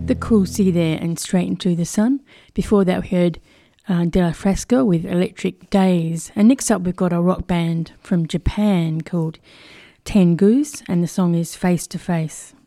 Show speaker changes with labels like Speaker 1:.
Speaker 1: The Cool Sea there and Straight Into the Sun. Before that we heard Della Fresco with Electric Days. And next up we've got a rock band from Japan called Tengus, and the song is Face to Face.